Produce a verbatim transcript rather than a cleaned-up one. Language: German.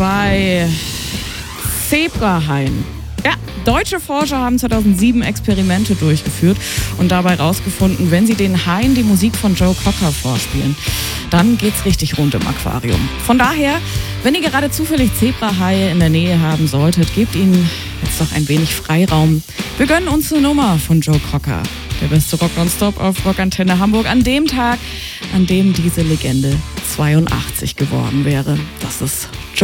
bei Zebrahaien. Ja, deutsche Forscher haben zweitausendsieben Experimente durchgeführt und dabei herausgefunden, wenn sie den Haien die Musik von Joe Cocker vorspielen, dann geht's richtig rund im Aquarium. Von daher, wenn ihr gerade zufällig Zebrahaie in der Nähe haben solltet, gebt ihnen jetzt doch ein wenig Freiraum. Wir gönnen uns eine Nummer von Joe Cocker. Der beste Rock nonstop auf Rockantenne Hamburg an dem Tag, an dem diese Legende zweiundachtzig geworden wäre. Das ist